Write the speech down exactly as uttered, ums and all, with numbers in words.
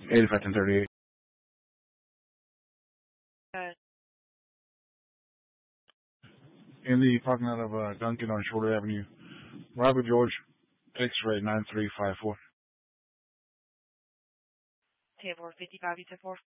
eighty-five ten thirty-eight. Uh, In the parking lot of uh, Duncan on Shoulder Avenue. Robert George, X-ray nine three five four. table fifty-five, you said four.